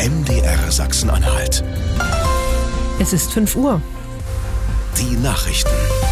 MDR Sachsen-Anhalt. Es ist 5 Uhr. Die Nachrichten.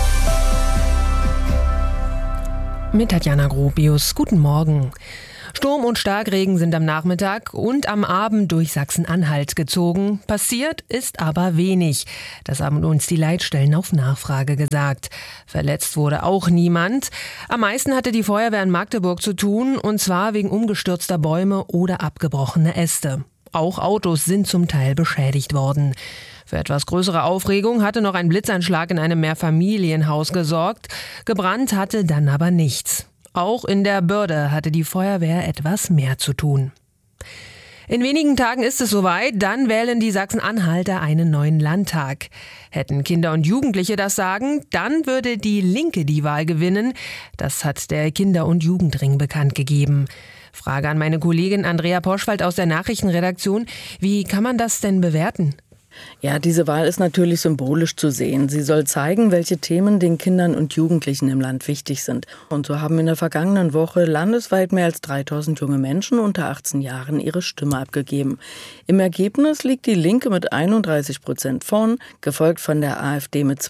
Mit Tatjana Gropius. Guten Morgen. Sturm und Starkregen sind am Nachmittag und am Abend durch Sachsen-Anhalt gezogen. Passiert ist aber wenig. Das haben uns die Leitstellen auf Nachfrage gesagt. Verletzt wurde auch niemand. Am meisten hatte die Feuerwehr in Magdeburg zu tun, und zwar wegen umgestürzter Bäume oder abgebrochener Äste. Auch Autos sind zum Teil beschädigt worden. Für etwas größere Aufregung hatte noch ein Blitzeinschlag in einem Mehrfamilienhaus gesorgt. Gebrannt hatte dann aber nichts. Auch in der Börde hatte die Feuerwehr etwas mehr zu tun. In wenigen Tagen ist es soweit, dann wählen die Sachsen-Anhalter einen neuen Landtag. Hätten Kinder und Jugendliche das Sagen, dann würde die Linke die Wahl gewinnen. Das hat der Kinder- und Jugendring bekannt gegeben. Frage an meine Kollegin Andrea Poschwald aus der Nachrichtenredaktion. Wie kann man das denn bewerten? Ja, diese Wahl ist natürlich symbolisch zu sehen. Sie soll zeigen, welche Themen den Kindern und Jugendlichen im Land wichtig sind. Und so haben in der vergangenen Woche landesweit mehr als 3000 junge Menschen unter 18 Jahren ihre Stimme abgegeben. Im Ergebnis liegt die Linke mit 31% vorn, gefolgt von der AfD mit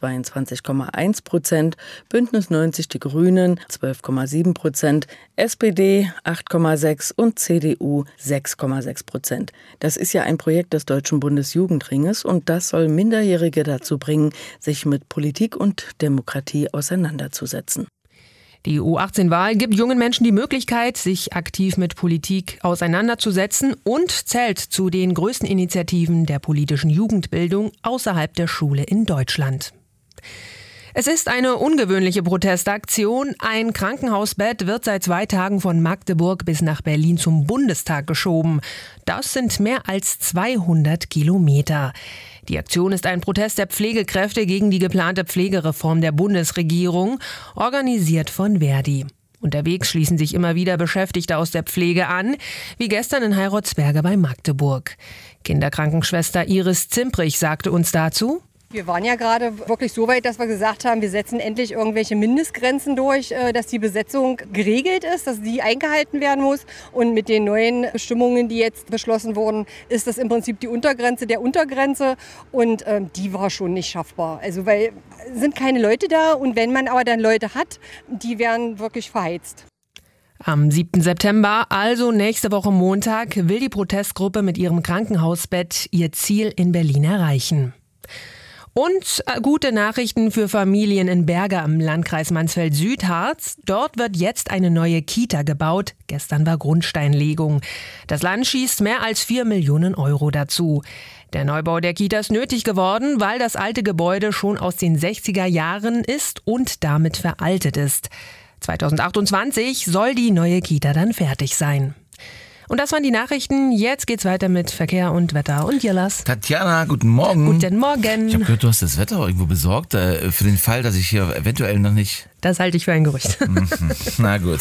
22,1%, Bündnis 90 Die Grünen 12,7%, SPD 8,6% und CDU 6,6%. Das ist ja ein Projekt des Deutschen Bundesjugendringes und das soll Minderjährige dazu bringen, sich mit Politik und Demokratie auseinanderzusetzen. Die U18-Wahl gibt jungen Menschen die Möglichkeit, sich aktiv mit Politik auseinanderzusetzen und zählt zu den größten Initiativen der politischen Jugendbildung außerhalb der Schule in Deutschland. Es ist eine ungewöhnliche Protestaktion. Ein Krankenhausbett wird seit 2 Tagen von Magdeburg bis nach Berlin zum Bundestag geschoben. Das sind mehr als 200 Kilometer. Die Aktion ist ein Protest der Pflegekräfte gegen die geplante Pflegereform der Bundesregierung, organisiert von Verdi. Unterwegs schließen sich immer wieder Beschäftigte aus der Pflege an, wie gestern in Heiratsberge bei Magdeburg. Kinderkrankenschwester Iris Zimprich sagte uns dazu: Wir waren ja gerade wirklich so weit, dass wir gesagt haben, wir setzen endlich irgendwelche Mindestgrenzen durch, dass die Besetzung geregelt ist, dass die eingehalten werden muss. Und mit den neuen Bestimmungen, die jetzt beschlossen wurden, ist das im Prinzip die Untergrenze der Untergrenze. Und die war schon nicht schaffbar. Also weil sind keine Leute da, und wenn man aber dann Leute hat, die werden wirklich verheizt. Am 7. September, also nächste Woche Montag, will die Protestgruppe mit ihrem Krankenhausbett ihr Ziel in Berlin erreichen. Und gute Nachrichten für Familien in Berga im Landkreis Mansfeld-Südharz. Dort wird jetzt eine neue Kita gebaut. Gestern war Grundsteinlegung. Das Land schießt mehr als 4 Millionen Euro dazu. Der Neubau der Kita ist nötig geworden, weil das alte Gebäude schon aus den 60er Jahren ist und damit veraltet ist. 2028 soll die neue Kita dann fertig sein. Und das waren die Nachrichten. Jetzt geht's weiter mit Verkehr und Wetter. Und Jilas. Tatjana, guten Morgen. Guten Morgen. Ich habe gehört, du hast das Wetter irgendwo besorgt, für den Fall, dass ich hier eventuell noch nicht... Das halte ich für ein Gerücht. Na gut.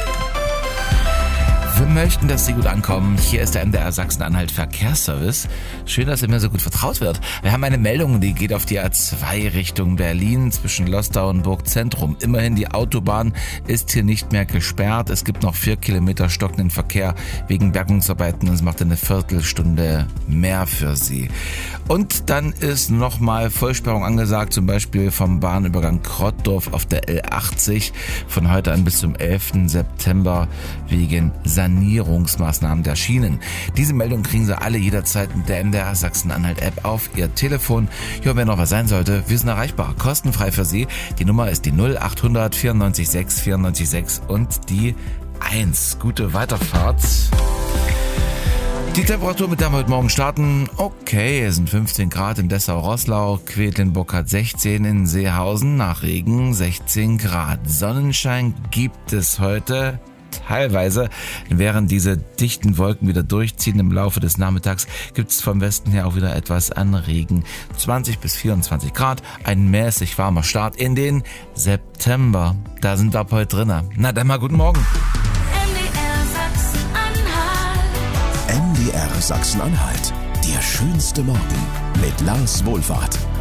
Wir möchten, dass Sie gut ankommen. Hier ist der MDR Sachsen-Anhalt Verkehrsservice. Schön, dass ihr mir so gut vertraut wird. Wir haben eine Meldung, die geht auf die A2 Richtung Berlin zwischen Losdau und Burgzentrum. Immerhin, die Autobahn ist hier nicht mehr gesperrt. Es gibt noch 4 Kilometer stockenden Verkehr wegen Bergungsarbeiten. Es macht eine Viertelstunde mehr für Sie. Und dann ist nochmal Vollsperrung angesagt, zum Beispiel vom Bahnübergang Krottdorf auf der L80 von heute an bis zum 11. September wegen Sanierungsmaßnahmen der Schienen. Diese Meldung kriegen Sie alle jederzeit mit der MDR Sachsen-Anhalt App auf Ihr Telefon. Ja, wenn noch was sein sollte, wir sind erreichbar, kostenfrei für Sie. Die Nummer ist die 0800 94 6 94 6 und die 1. Gute Weiterfahrt. Die Temperatur, mit der wir heute Morgen starten, okay, es sind 15 Grad in Dessau-Roßlau, Quedlinburg hat 16, in Seehausen nach Regen 16 Grad. Sonnenschein gibt es heute teilweise, während diese dichten Wolken wieder durchziehen im Laufe des Nachmittags, gibt es vom Westen her auch wieder etwas an Regen. 20 bis 24 Grad, ein mäßig warmer Start in den September. Da sind wir ab heute drin. Na dann mal guten Morgen. MDR Sachsen-Anhalt. Der schönste Morgen mit Lars Wohlfahrt.